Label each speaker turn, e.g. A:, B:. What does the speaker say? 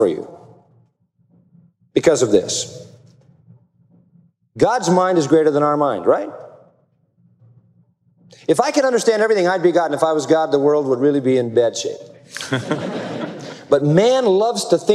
A: for you because of this. God's mind is greater than our mind, right? If I could understand everything, I'd be God, and if I was God, the world would really be in bad shape. But man loves to think